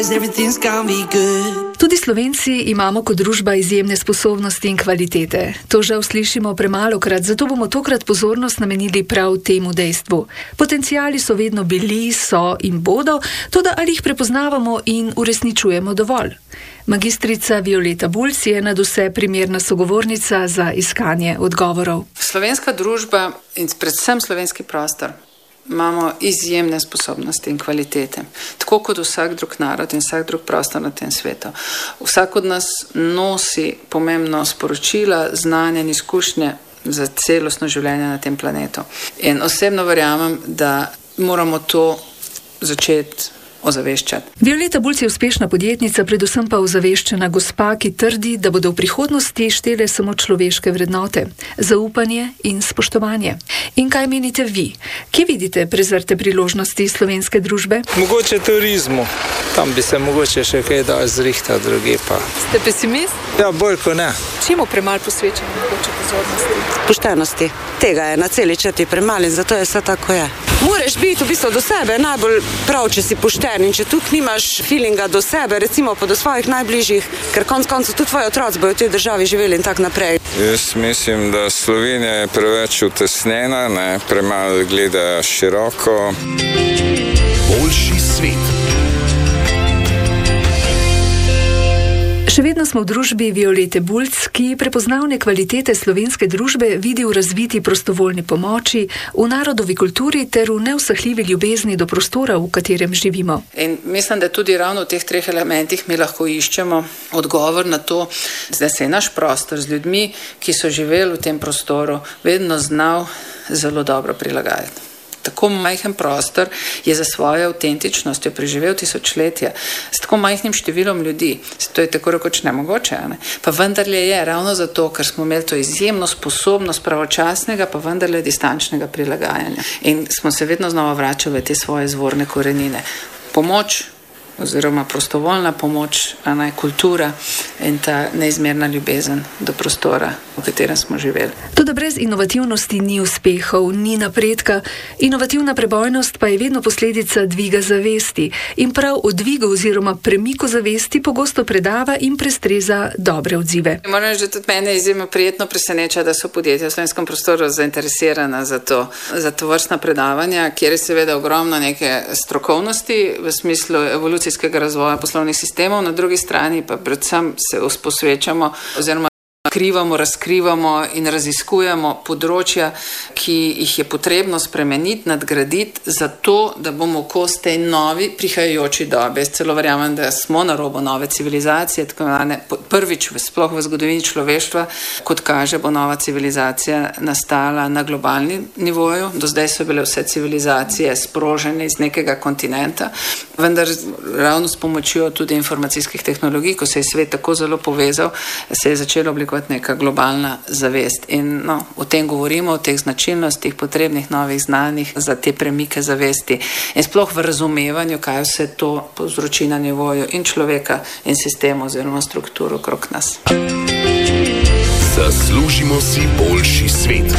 Tudi Slovenci imamo kot družba izjemne sposobnosti in kvalitete. To žal slišimo premalokrat, zato bomo tokrat pozornost namenili prav temu dejstvu. Potenciali so vedno bili, so in bodo, toda ali jih prepoznavamo in uresničujemo dovolj? Magistrica Violeta Bulc je nadvse primerna sogovornica za iskanje odgovorov. Slovenska družba in predvsem slovenski prostor imamo izjemne sposobnosti in kvalitete, tako kot vsak drug narod in vsak drug prostor na tem svetu. Vsak od nas nosi pomembno sporočila, znanja in izkušnje za celostno življenje na tem planetu. In osebno verjamem, da moramo to začeti ozaveščati. Violeta Bulc je uspešna podjetnica, predvsem pa ozaveščena gospa, ki trdi, da bodo v prihodnosti štele samo človeške vrednote, zaupanje in spoštovanje. In kaj menite vi? Kje vidite prezrte priložnosti slovenske družbe? Mogoče turizmu. Tam bi se mogoče še kaj dal zrihtati, druge pa. Ste pesimist? Ja, bolj kot ne. Čemu premalj posvečamo mogoče pozornosti? Poštenosti. Tega je na celi črti premalj in zato je vse tako je. Moraš biti v bistvu do sebe najbolj prav, če si pošten in če tukaj nimaš feelinga do sebe, recimo pa do svojih najbližjih, ker konec koncev tudi tvoji otroci bodo v tej državi živeli in tak naprej. Jaz mislim, da Slovenija je preveč utesnjena, premalo gleda široko. Boljši svet. Še vedno smo v družbi Violete Bulc, ki prepoznavne kvalitete slovenske družbe vidi v razviti prostovoljni pomoči, v narodovi kulturi ter v neusahljivi ljubezni do prostora, v katerem živimo. In mislim, da tudi ravno v teh treh elementih mi lahko iščemo odgovor na to, da se je naš prostor z ljudmi, ki so živeli v tem prostoru, vedno znal zelo dobro prilagajati. Tako majhen prostor je za svojo avtentičnostjo preživel tisočletja, s tako majhnim številom ljudi. To je tako rekoč nemogoče, ne? Pa vendarle je ravno zato, ker smo imeli to izjemno sposobnost pravočasnega, pa vendarle distančnega prilagajanja. In smo se vedno znova vračali v te svoje izvorne korenine. Pomoč oziroma prostovoljna pomoč, kultura in ta neizmerna ljubezen do prostora, v katerem smo živeli. Toda brez inovativnosti ni uspehov, ni napredka. Inovativna prebojnost pa je vedno posledica dviga zavesti. In prav o dvigu oziroma premiku zavesti pogosto predava in prestreza dobre odzive. Moram reči, da tudi mene izjemno prijetno preseneča, da so podjetja v slovenskem prostoru zainteresirana za tovrstna predavanja, kjer je seveda ogromno neke strokovnosti v smislu evolucijskega razvoja poslovnih sistemov, na drugi strani pa predvsem se posvečamo oziroma razkrivamo in raziskujemo področja, ki jih je potrebno spremeniti, nadgraditi, zato, da bomo kos tej novi prihajajoči dobi. Jaz celo verjamem, da smo na robu nove civilizacije, tako prvič sploh v zgodovini človeštva, kot kaže, bo nova civilizacija nastala na globalnem nivoju. Do zdaj so bile vse civilizacije sprožene iz nekega kontinenta, vendar ravno s pomočjo tudi informacijskih tehnologij, ko se je svet tako zelo povezal, se je začelo oblikovati neka globalna zavest. In o tem govorimo, o teh značilnostih, potrebnih novih znanjih za te premike zavesti. In sploh v razumevanju, kaj vse to povzroči na nivoju in človeka in sistema oziroma strukturo okrog nas. Zaslužimo si boljši svet.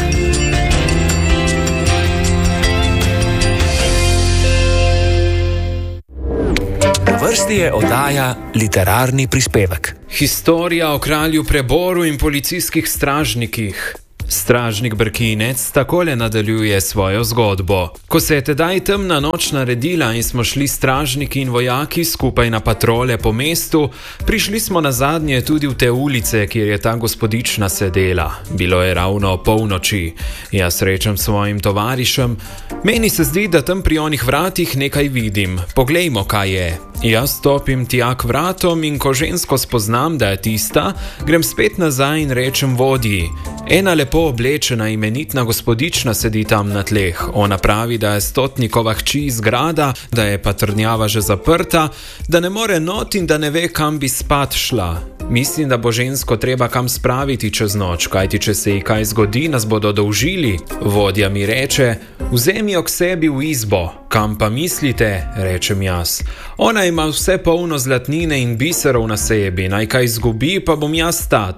Na vrsti je oddaja Literarni prispevek. Historija o kralju Preboru in policijskih stražnikih. Stražnik Brkinec takole nadaljuje svojo zgodbo. Ko se je tedaj temna noč naredila in smo šli stražniki in vojaki skupaj na patrole po mestu, prišli smo nazadnje tudi v te ulice, kjer je ta gospodična sedela. Bilo je ravno polnoči. Jaz rečem svojim tovarišem, meni se zdi, da tam pri onih vratih nekaj vidim. Poglejmo, kaj je. Jaz stopim tja k vratom in ko žensko spoznam, da je tista, grem spet nazaj in rečem vodji. Ena lepo oblečena imenitna gospodična sedi tam na tleh. Ona pravi, da je stotnikova hči iz grada, da je patrnjava že zaprta, da ne more not in da ne ve, kam bi spat šla. Mislim, da bo žensko treba kam spraviti čez noč, kajti če se ji kaj zgodi, nas bodo dolžili. Vodja mi reče, vzemi jo k sebi v izbo. Kam pa mislite, rečem jaz. Ona ima vse polno zlatnine in biserov na sebi, naj kaj izgubi, pa bom jaz stat.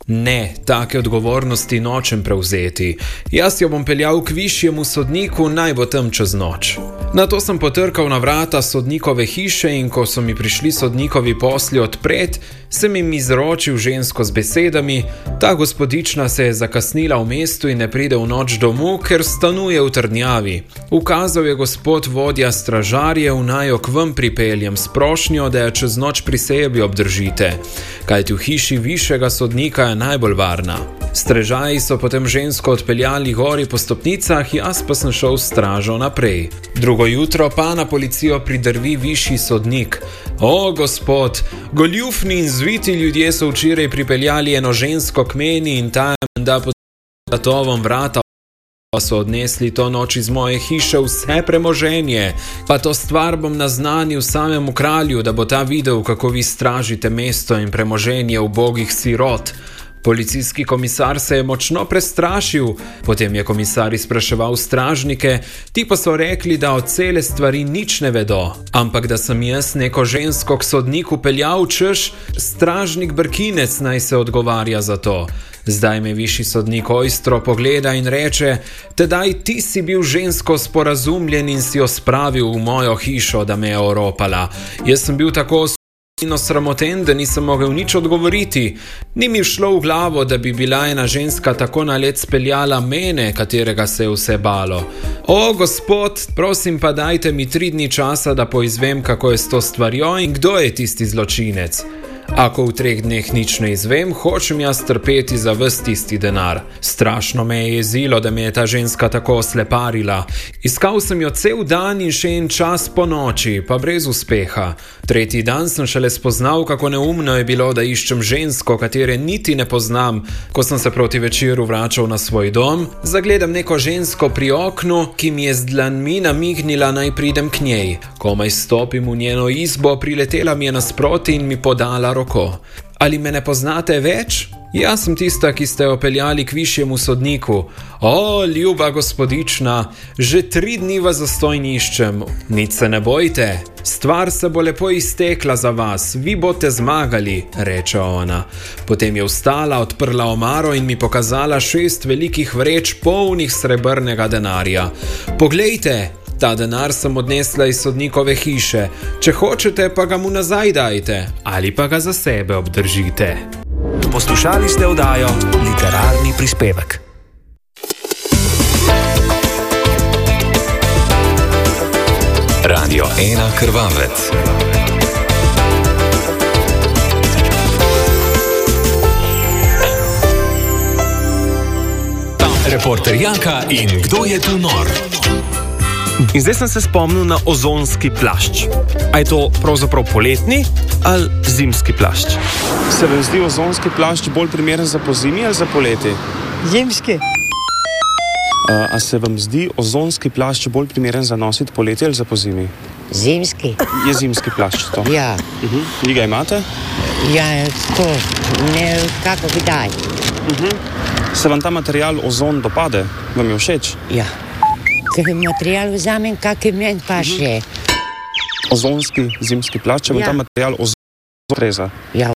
Ne, take odgovornosti nočem prevzeti. Jaz jo bom peljal k višjemu sodniku, naj bo tam čez noč. Nato sem potrkal na vrata sodnikove hiše in ko so mi prišli sodnikovi posli odpret, sem jim izročil žensko z besedami: ta gospodična se je zakasnila v mestu in ne pride v noč domov, ker stanuje v trdnjavi. Ukazal je gospod vodja stražarjev, naj jo k vam pripeljem s prošnjo, da jo čez noč pri sebi obdržite, kajti v hiši višjega sodnika je najbolj varna. Strežaji so potem žensko odpeljali gori po stopnicah, jaz pa sem šel s stražo naprej. Drugo jutro pa na policijo pridrvi višji sodnik. O, gospod, goljufni in zviti ljudje so včeraj pripeljali eno žensko k meni in ta je menda pod tatovom vrata, pa so odnesli to noč iz moje hiše vse premoženje. Pa to stvar bom naznanil samemu kralju, da bo ta videl, kako vi stražite mesto in premoženje ubogih sirot. Policijski komisar se je močno prestrašil, potem je komisar izpraševal stražnike, ti pa so rekli, da od cele stvari nič ne vedo, ampak da sem jaz neko žensko k sodniku peljal, češ, stražnik Brkinec naj se odgovarja za to. Zdaj me višji sodnik ojstro pogleda in reče: tedaj ti si bil žensko sporazumljen in si jo spravil v mojo hišo, da me je oropala. Jaz sem bil tako sramoten, da nisem mogel nič odgovoriti. Ni mi šlo v glavo, da bi bila ena ženska tako na let speljala mene, katerega se je vse balo. O, gospod, prosim pa dajte mi 3 dni časa, da poizvem, kako je s to stvarjo in kdo je tisti zločinec. Ako v 3 dneh nič ne izvem, hočem jaz trpeti za ves tisti denar. Strašno me je jezilo, da me je ta ženska tako osleparila. Iskal sem jo cel dan in še en čas po noči, pa brez uspeha. 3. dan sem šele spoznal, kako neumno je bilo, da iščem žensko, katere niti ne poznam. Ko sem se proti večeru vračal na svoj dom, zagledam neko žensko pri oknu, ki mi je z dlanmi namignila, naj pridem k njej. Komaj stopim v njeno izbo, priletela mi je nasproti in mi podala roko. Ali me ne poznate več? Jaz sem tista, ki ste jo peljali k višjemu sodniku. O, ljuba gospodična, že 3 dni vas zastojn iščem. Nič se ne bojte, stvar se bo lepo iztekla za vas, vi boste zmagali, reče ona. Potem je vstala, odprla omaro in mi pokazala 6 velikih vreč polnih srebrnega denarja. Poglejte, ta denar sem odnesla iz sodnikove hiše. Če hočete, pa ga mu nazaj dajte, ali pa ga za sebe obdržite. Poslušali ste oddajo Literarni prispevek. Radio 1 Krvavec. Reporter Janka in kdo je tu nor? In zdaj sem se spomnil na ozonski plašč. A je to pravzaprav poletni ali zimski plašč? Se vam zdi ozonski plašč bolj primeren za pozimi ali za poleti? Zimski. A se vam zdi ozonski plašč bolj primeren za nositi poleti ali za pozimi? Zimski. Je zimski plašč to? Ja. Vi ga imate? Ja, tako. Ne, kako kdaj. Se vam ta material ozon dopade? Vam je všeč? Ja. Ker material vzamem, kak je meni pa še. Ozonski zimski plašč, vam ta material ozon ustreza? Ja.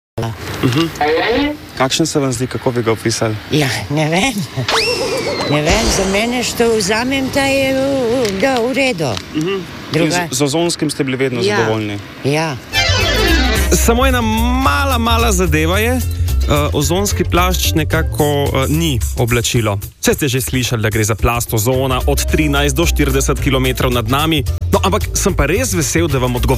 Kakšen se vam zdi, kako bi ga opisali? Ja, ne vem. Ne vem, za mene, što vzamem, ta je v redu. Z ozonskim ste bili vedno zadovoljni? Ja. Samo ena mala zadeva je, ozonski plašč nekako ni oblačilo. Vse ste že slišali, da gre za plast ozona od 13 do 40 km nad nami, no ampak sem pa res vesel, da vam odgovarjam.